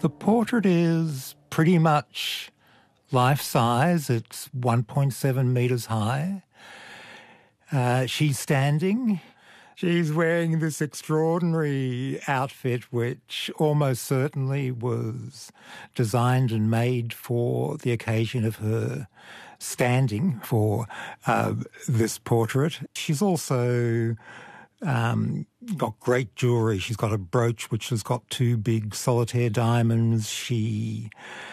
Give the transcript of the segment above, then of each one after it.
The portrait is pretty much life-size. It's 1.7 metres high. She's standing. She's wearing this extraordinary outfit which almost certainly was designed and made for the occasion of her standing for this portrait. She's also got great jewellery. She's got a brooch which has got 2 big solitaire diamonds. She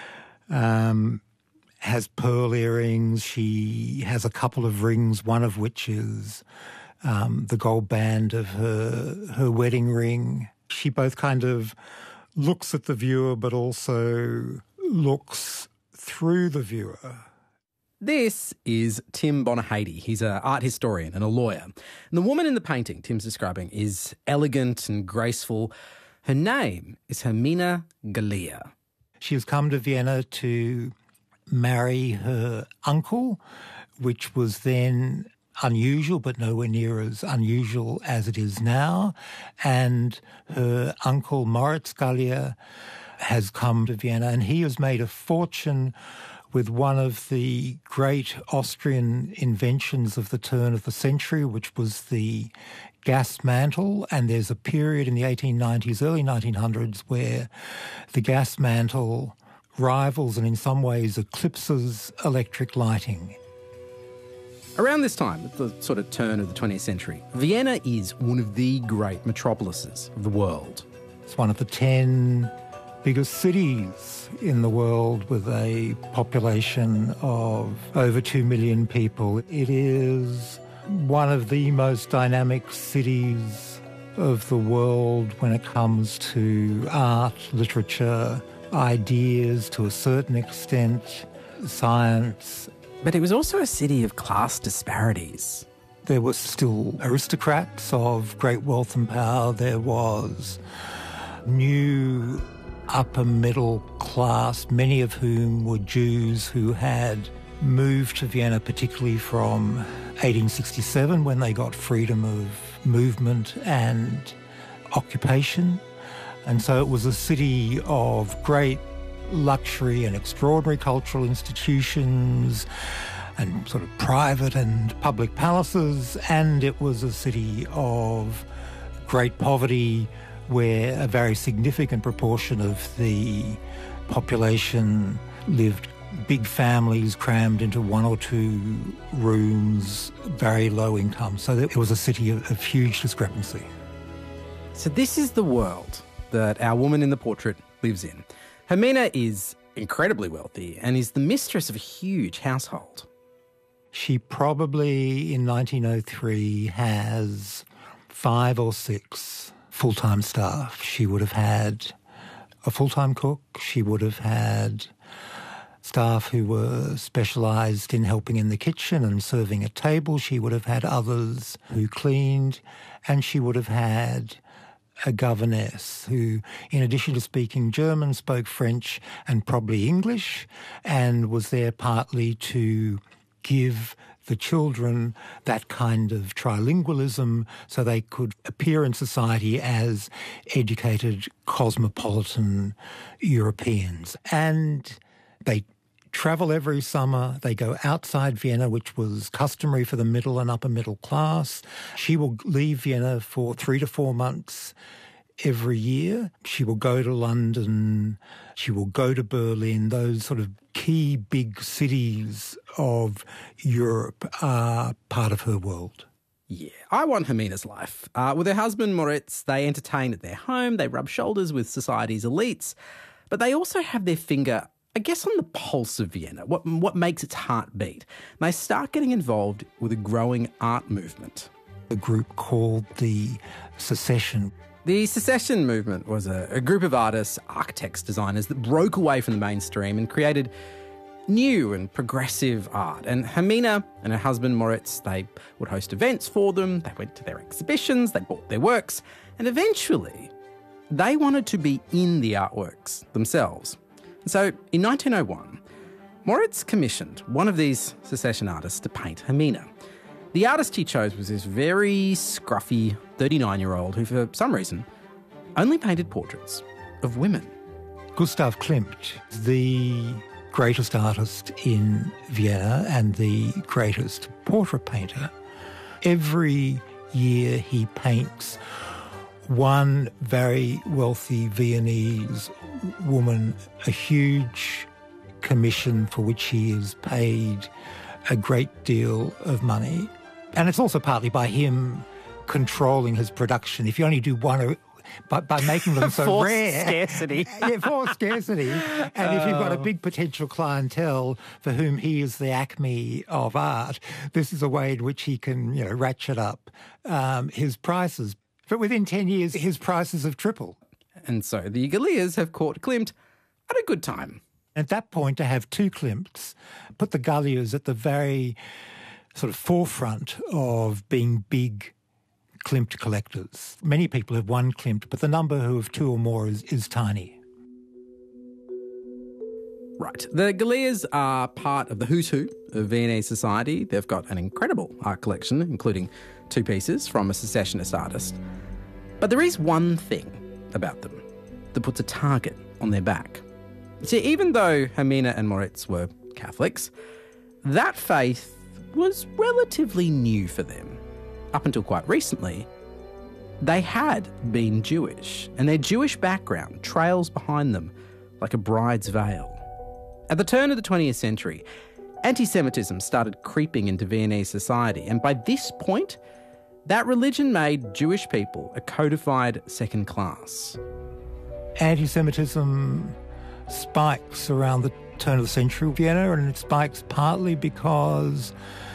has pearl earrings. She has a couple of rings, one of which is the gold band of her wedding ring. She both kind of looks at the viewer but also looks through the viewer. This is Tim Bonahady. He's an art historian and a lawyer. And the woman in the painting Tim's describing is elegant and graceful. Her name is Hermina Galea. She has come to Vienna to marry her uncle, which was then unusual, but nowhere near as unusual as it is now. And her uncle, Moritz Galea, has come to Vienna, and he has made a fortune with one of the great Austrian inventions of the turn of the century, which was the gas mantle. And there's a period in the 1890s, early 1900s, where the gas mantle rivals and in some ways eclipses electric lighting. Around this time, at the sort of turn of the 20th century, Vienna is one of the great metropolises of the world. It's one of the 10 biggest cities in the world with a population of over 2 million people. It is one of the most dynamic cities of the world when it comes to art, literature, ideas, to a certain extent, science. But it was also a city of class disparities. There were still aristocrats of great wealth and power. There was new upper middle class, many of whom were Jews who had moved to Vienna, particularly from 1867 when they got freedom of movement and occupation. And so it was a city of great luxury and extraordinary cultural institutions and sort of private and public palaces, and it was a city of great poverty where a very significant proportion of the population lived big families crammed into 1 or 2 rooms, very low income. So it was a city of huge discrepancy. So this is the world that our woman in the portrait lives in. Hermina is incredibly wealthy and is the mistress of a huge household. She probably, in 1903, has 5 or 6 full-time staff. She would have had a full-time cook. She would have had staff who were specialised in helping in the kitchen and serving at table. She would have had others who cleaned, and she would have had a governess who, in addition to speaking German, spoke French and probably English, and was there partly to give the children that kind of trilingualism so they could appear in society as educated, cosmopolitan Europeans. And they travel every summer. They go outside Vienna, which was customary for the middle and upper middle class. She will leave Vienna for 3 to 4 months every year. She will go to London. She will go to Berlin. Those sort of key big cities of Europe are part of her world. Yeah, I want Hermina's life. With her husband Moritz, they entertain at their home. They rub shoulders with society's elites. But they also have their finger, I guess, on the pulse of Vienna, what makes its heart beat. And they start getting involved with a growing art movement. A group called the Secession. The Secession movement was a group of artists, architects, designers that broke away from the mainstream and created new and progressive art. And Hermina and her husband Moritz, they would host events for them, they went to their exhibitions, they bought their works, and eventually they wanted to be in the artworks themselves. And so in 1901, Moritz commissioned one of these Secession artists to paint Hermina. The artist he chose was this very scruffy 39-year-old who, for some reason, only painted portraits of women. Gustav Klimt, the greatest artist in Vienna and the greatest portrait painter, every year he paints one very wealthy Viennese woman a huge commission for which he is paid a great deal of money. And it's also partly by him controlling his production. If you only do one, by making them so rare. Scarcity. Yeah, forced scarcity. And if you've got a big potential clientele for whom he is the acme of art, this is a way in which he can, ratchet up his prices. But within 10 years, his prices have tripled. And so the Gallias have caught Klimt at a good time. At that point, to have two Klimts put the Gallias at the very sort of forefront of being big Klimt collectors. Many people have one Klimt, but the number who have two or more is tiny. Right. The Gallias are part of the who's who of Viennese society. They've got an incredible art collection, including 2 pieces from a secessionist artist. But there is one thing about them that puts a target on their back. See, even though Hermina and Moritz were Catholics, that faith was relatively new for them. Up until quite recently, they had been Jewish, and their Jewish background trails behind them like a bride's veil. At the turn of the 20th century, anti-Semitism started creeping into Viennese society, and by this point, that religion made Jewish people a codified second class. Anti-Semitism spikes around the turn of the century in Vienna, and it spikes partly because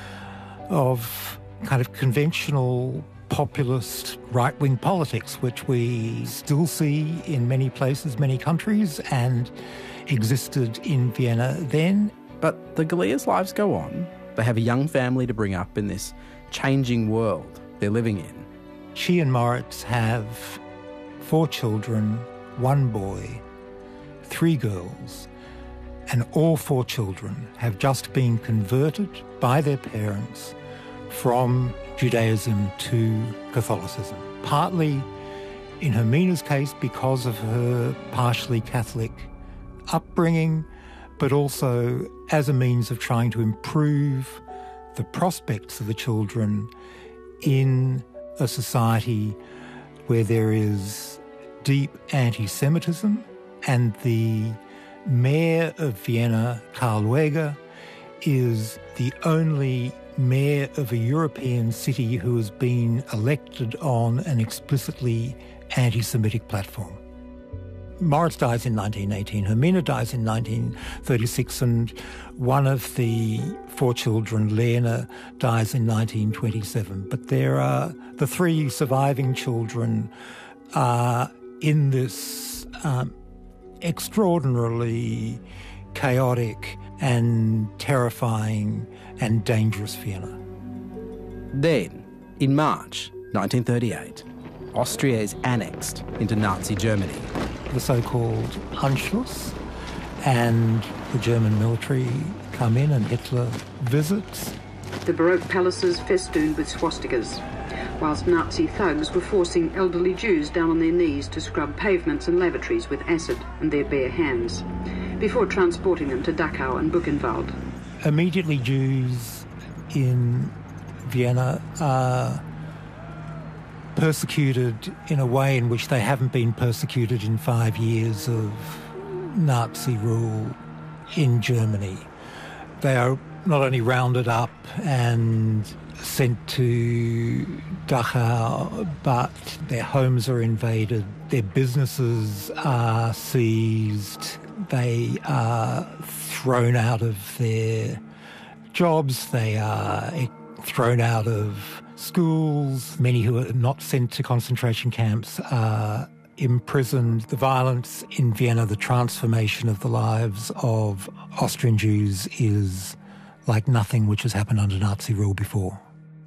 of kind of conventional populist right-wing politics, which we still see in many places, many countries, and existed in Vienna then. But the Gallias' lives go on. They have a young family to bring up in this changing world they're living in. She and Moritz have 4 children, 1 boy, 3 girls, and all 4 children have just been converted by their parents from Judaism to Catholicism. Partly, in Hermina's case, because of her partially Catholic upbringing, but also as a means of trying to improve the prospects of the children in a society where there is deep anti-Semitism, and the mayor of Vienna, Karl Lueger, is the only mayor of a European city who has been elected on an explicitly anti-Semitic platform. Moritz dies in 1918, Hermina dies in 1936, and one of the 4 children, Lena, dies in 1927. But there are the 3 surviving children are in this extraordinarily chaotic and terrifying and dangerous Vienna. Then, in March 1938, Austria is annexed into Nazi Germany. The so-called Anschluss, and the German military come in and Hitler visits. The Baroque palaces festooned with swastikas, whilst Nazi thugs were forcing elderly Jews down on their knees to scrub pavements and lavatories with acid and their bare hands, before transporting them to Dachau and Buchenwald. Immediately, Jews in Vienna are persecuted in a way in which they haven't been persecuted in 5 years of Nazi rule in Germany. They are not only rounded up and sent to Dachau, but their homes are invaded, their businesses are seized, they are thrown out of their jobs, they are thrown out of schools. Many who are not sent to concentration camps are imprisoned. The violence in Vienna, the transformation of the lives of Austrian Jews is like nothing which has happened under Nazi rule before.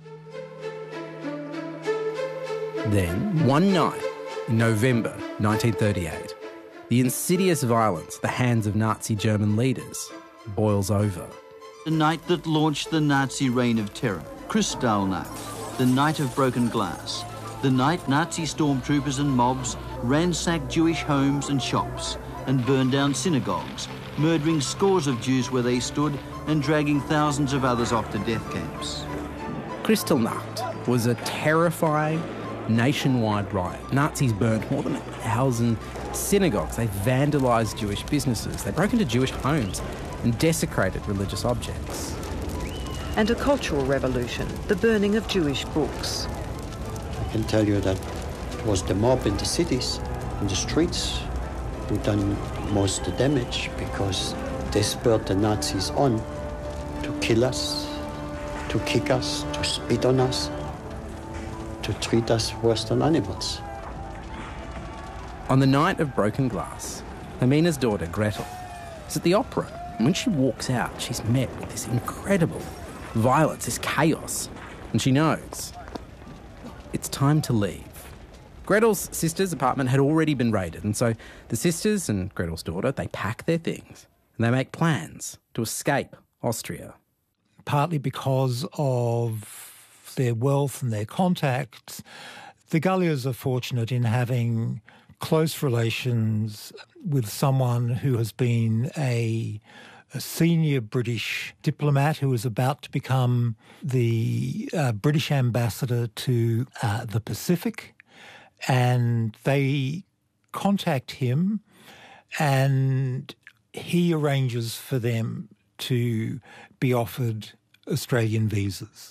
Then, one night in November 1938, the insidious violence at the hands of Nazi German leaders boils over. The night that launched the Nazi reign of terror, Kristallnacht, the night of broken glass, the night Nazi stormtroopers and mobs ransacked Jewish homes and shops, and burned down synagogues, murdering scores of Jews where they stood and dragging thousands of others off to death camps. Kristallnacht was a terrifying nationwide riot. Nazis burned more than 1,000 synagogues. They vandalised Jewish businesses. They broke into Jewish homes and desecrated religious objects. And a cultural revolution, the burning of Jewish books. I can tell you that it was the mob in the cities, in the streets, who done most of the damage because they spurred the Nazis on to kill us, to kick us, to spit on us, to treat us worse than animals. On the night of broken glass, Hermina's daughter, Gretel, is at the opera. And when she walks out, she's met with this incredible violence, this chaos. And she knows it's time to leave. Gretel's sister's apartment had already been raided, and so the sisters and Gretel's daughter, they pack their things and they make plans to escape Austria. Partly because of their wealth and their contacts, the Gallias are fortunate in having close relations with someone who has been a senior British diplomat who is about to become the British ambassador to the Pacific. And they contact him and he arranges for them to be offered Australian visas.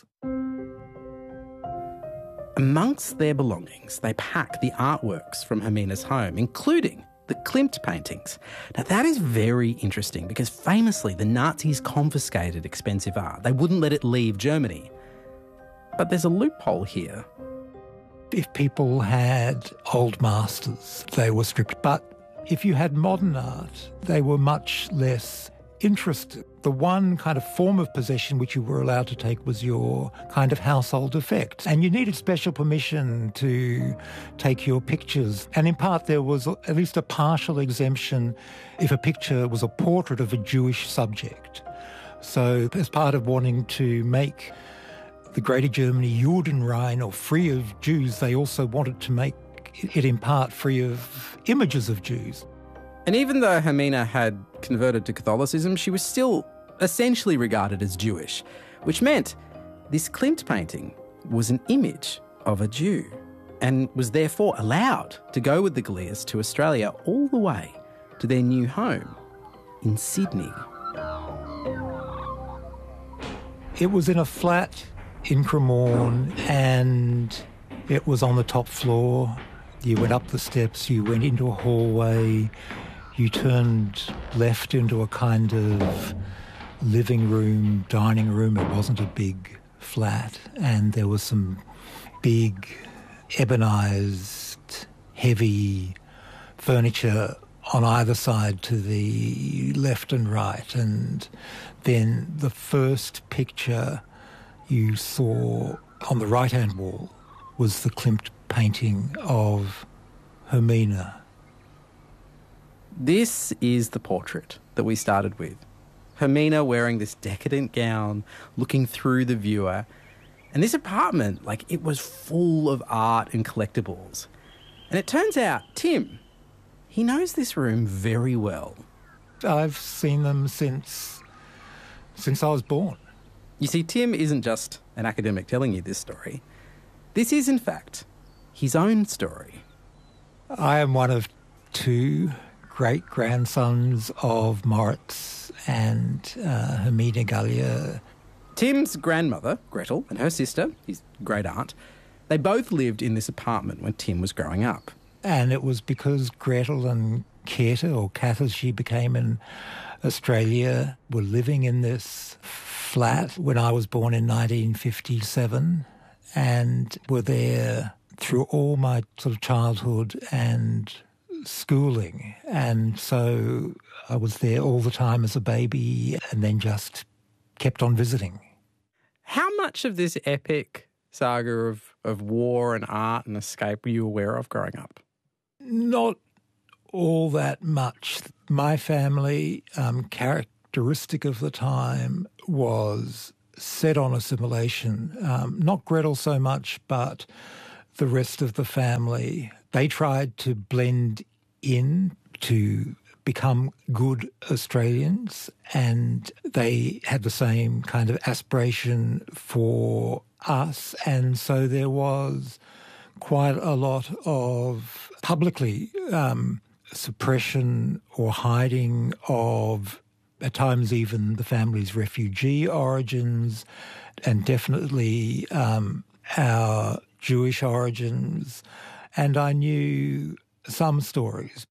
Amongst their belongings, they pack the artworks from Hermina's home, including the Klimt paintings. Now, that is very interesting because famously the Nazis confiscated expensive art. They wouldn't let it leave Germany. But there's a loophole here. If people had old masters, they were stripped. But if you had modern art, they were much less interested. The one kind of form of possession which you were allowed to take was your kind of household effects. And you needed special permission to take your pictures. And in part, there was at least a partial exemption if a picture was a portrait of a Jewish subject. So as part of wanting to make the Greater Germany Judenrein, or free of Jews, they also wanted to make it in part free of images of Jews. And even though Hermina had converted to Catholicism, she was still essentially regarded as Jewish, which meant this Klimt painting was an image of a Jew and was therefore allowed to go with the Gallias to Australia all the way to their new home in Sydney. It was in a flat in Cremorne and it was on the top floor. You went up the steps, you went into a hallway, you turned left into a kind of living room, dining room. It wasn't a big flat, and there was some big ebonised, heavy furniture on either side to the left and right. And then the first picture you saw on the right-hand wall was the Klimt painting of Hermina. This is the portrait that we started with. Hermina wearing this decadent gown, looking through the viewer. And this apartment, it was full of art and collectibles. And it turns out, Tim, he knows this room very well. I've seen them since I was born. You see, Tim isn't just an academic telling you this story. This is, in fact, his own story. I am one of two great-grandsons of Moritz and Hermina Gallia. Tim's grandmother, Gretel, and her sister, his great-aunt, they both lived in this apartment when Tim was growing up. And it was because Gretel and Kath as she became in Australia, were living in this flat when I was born in 1957 and were there through all my sort of childhood and schooling. And so I was there all the time as a baby and then just kept on visiting. How much of this epic saga of war and art and escape were you aware of growing up? Not all that much. My family, characteristic of the time, was set on assimilation. Not Gretel so much, but the rest of the family. They tried to blend in, to become good Australians, and they had the same kind of aspiration for us. And so there was quite a lot of publicly suppression or hiding of, at times, even the family's refugee origins, and definitely our Jewish origins. And I knew some stories.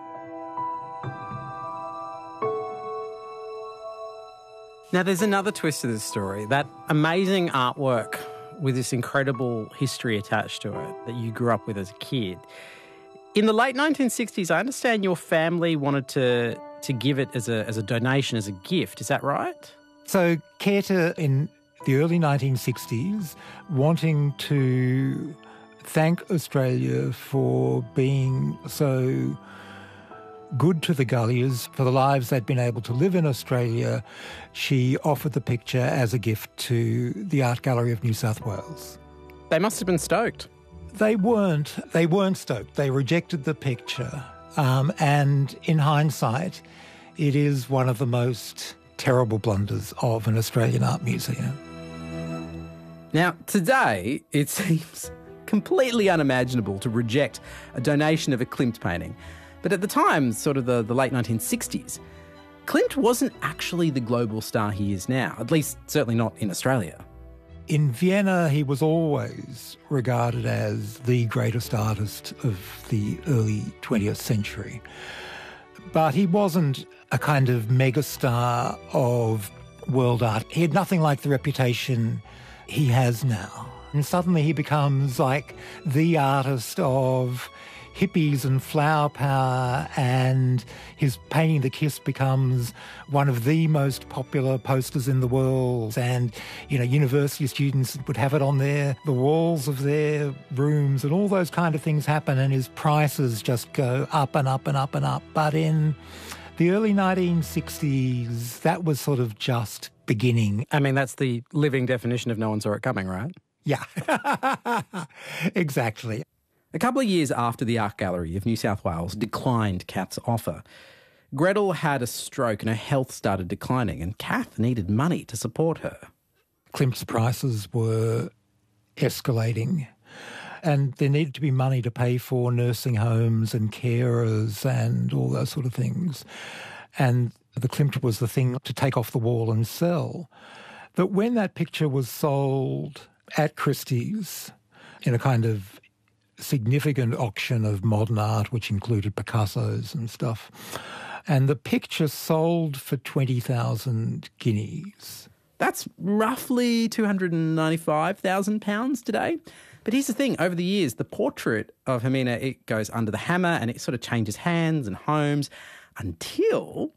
Now, there's another twist to this story. That amazing artwork with this incredible history attached to it that you grew up with as a kid. In the late 1960s, I understand your family wanted to give it as a donation, as a gift. Is that right? So Keta, in the early 1960s, wanting to thank Australia for being so good to the Gullies, for the lives they'd been able to live in Australia, she offered the picture as a gift to the Art Gallery of New South Wales. They must have been stoked. They weren't stoked. They rejected the picture. And in hindsight, it is one of the most terrible blunders of an Australian art museum. Now, today, it seems completely unimaginable to reject a donation of a Klimt painting. But at the time, sort of the late 1960s, Klimt wasn't actually the global star he is now, at least certainly not in Australia. In Vienna, he was always regarded as the greatest artist of the early 20th century. But he wasn't a kind of megastar of world art. He had nothing like the reputation he has now. And suddenly he becomes like the artist of hippies and flower power, and his painting The Kiss becomes one of the most popular posters in the world. And, you know, university students would have it on the walls of their rooms, and all those kind of things happen, and his prices just go up and up and up and up. But in the early 1960s, that was sort of just beginning. I mean, that's the living definition of no one saw it coming, right? Yeah, exactly. A couple of years after the Art Gallery of New South Wales declined Kath's offer, Gretel had a stroke and her health started declining, and Kath needed money to support her. Klimt's prices were escalating, and there needed to be money to pay for nursing homes and carers and all those sort of things. And the Klimt was the thing to take off the wall and sell. But when that picture was sold at Christie's in a kind of significant auction of modern art, which included Picasso's and stuff, and the picture sold for 20,000 guineas. That's roughly £295,000 today. But here's the thing, over the years, the portrait of Hermina, it goes under the hammer and it sort of changes hands and homes until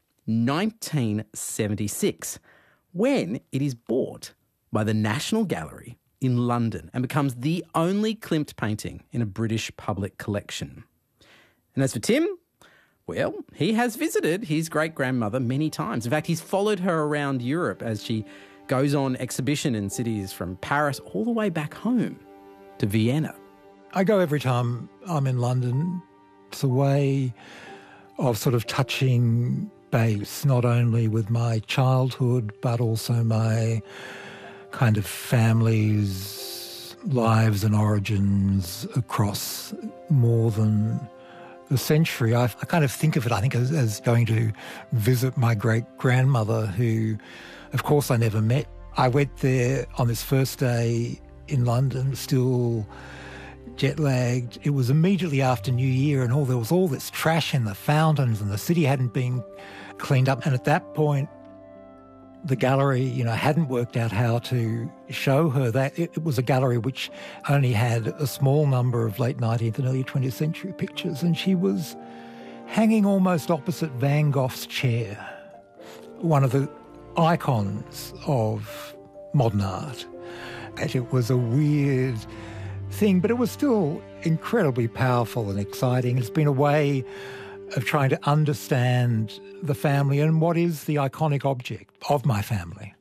1976, when it is bought by the National Gallery in London and becomes the only Klimt painting in a British public collection. And as for Tim, well, he has visited his great-grandmother many times. In fact, he's followed her around Europe as she goes on exhibition in cities from Paris all the way back home to Vienna. I go every time I'm in London. It's a way of sort of touching base, not only with my childhood, but also my kind of family's lives and origins across more than a century. I kind of think of it, I think, as going to visit my great-grandmother, who, of course, I never met. I went there on this first day in London, still jet-lagged. It was immediately after New Year, and there was all this trash in the fountains, and the city hadn't been cleaned up. And at that point, the gallery, hadn't worked out how to show her that. It was a gallery which only had a small number of late 19th and early 20th century pictures, and she was hanging almost opposite Van Gogh's chair, one of the icons of modern art. And it was a weird thing, but it was still incredibly powerful and exciting. It's been a way of trying to understand the family and what is the iconic object of my family.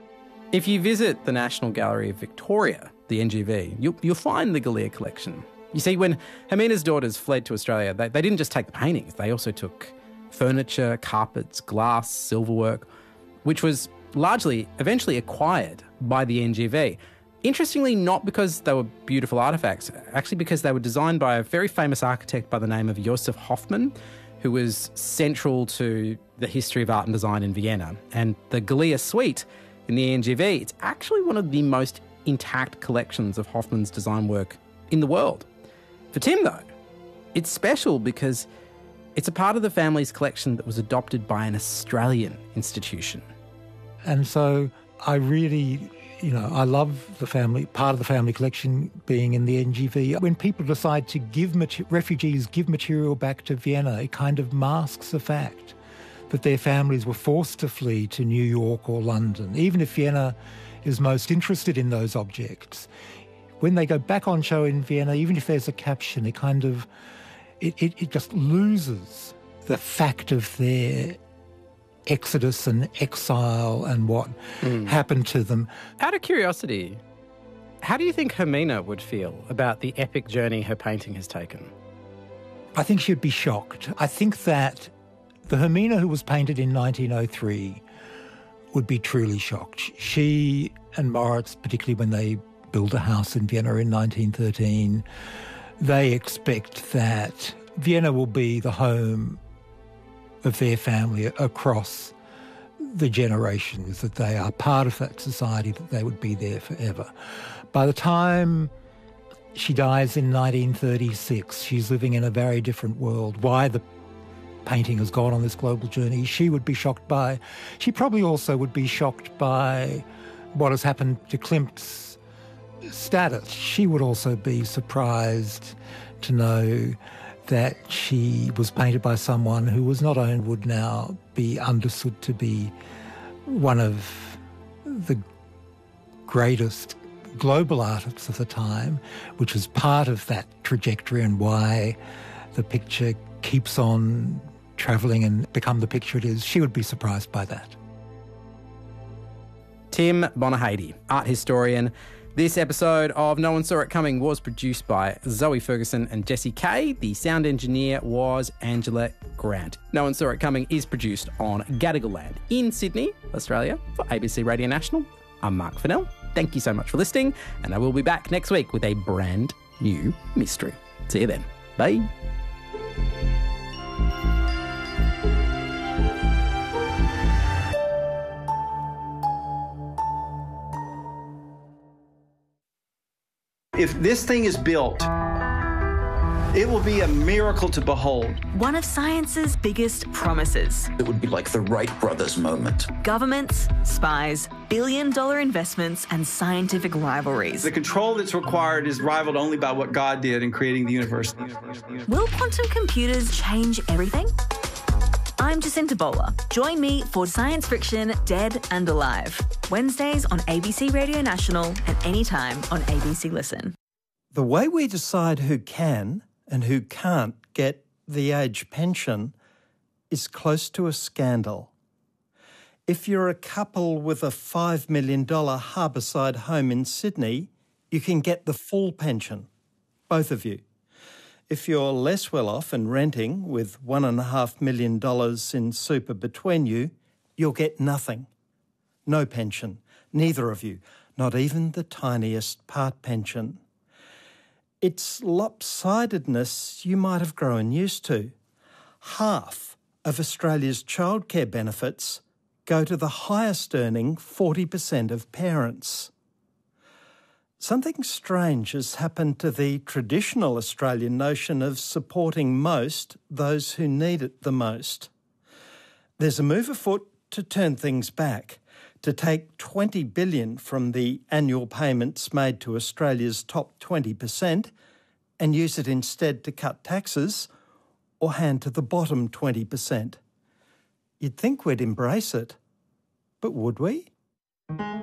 If you visit the National Gallery of Victoria, the NGV, you'll find the Gallia collection. You see, when Hermina's daughters fled to Australia, they didn't just take the paintings, they also took furniture, carpets, glass, silverwork, which was largely eventually acquired by the NGV. Interestingly, not because they were beautiful artefacts, actually because they were designed by a very famous architect by the name of Josef Hoffmann, who was central to the history of art and design in Vienna. And the Gallia Suite in the NGV, it's actually one of the most intact collections of Hoffmann's design work in the world. For Tim, though, it's special because it's a part of the family's collection that was adopted by an Australian institution. And so I really, I love the family, part of the family collection being in the NGV. When people decide to refugees give material back to Vienna, it kind of masks the fact that their families were forced to flee to New York or London, even if Vienna is most interested in those objects. When they go back on show in Vienna, even if there's a caption, it just loses the fact of their exodus and exile and what happened to them. Out of curiosity, how do you think Hermina would feel about the epic journey her painting has taken? I think she'd be shocked. I think that the Hermina who was painted in 1903 would be truly shocked. She and Moritz, particularly when they build a house in Vienna in 1913, they expect that Vienna will be the home of their family across the generations, that they are part of that society, that they would be there forever. By the time she dies in 1936, she's living in a very different world. Why the painting has gone on this global journey, she would be shocked by. She probably also would be shocked by what has happened to Klimt's status. She would also be surprised to know that she was painted by someone who was not only would now be understood to be one of the greatest global artists of the time, which was part of that trajectory and why the picture keeps on travelling and become the picture it is. She would be surprised by that. Tim Bonyhady, art historian. This episode of No One Saw It Coming was produced by Zoe Ferguson and Jesse Kay. The sound engineer was Angela Grant. No One Saw It Coming is produced on Gadigal land in Sydney, Australia, for ABC Radio National. I'm Mark Fennell. Thank you so much for listening, and I will be back next week with a brand new mystery. See you then. Bye. If this thing is built, it will be a miracle to behold. One of science's biggest promises. It would be like the Wright brothers moment. Governments, spies, billion-dollar investments and scientific rivalries. The control that's required is rivaled only by what God did in creating the universe. Will quantum computers change everything? I'm Jacinta Bowler. Join me for Science Friction Dead and Alive. Wednesdays on ABC Radio National and anytime on ABC Listen. The way we decide who can and who can't get the age pension is close to a scandal. If you're a couple with a $5 million harbourside home in Sydney, you can get the full pension, both of you. If you're less well off and renting with $1.5 million in super between you, you'll get nothing. No pension, neither of you, not even the tiniest part pension. It's lopsidedness you might have grown used to. Half of Australia's childcare benefits go to the highest earning 40% of parents. Something strange has happened to the traditional Australian notion of supporting most those who need it the most. There's a move afoot to turn things back, to take $20 billion from the annual payments made to Australia's top 20% and use it instead to cut taxes or hand to the bottom 20%. You'd think we'd embrace it, but would we?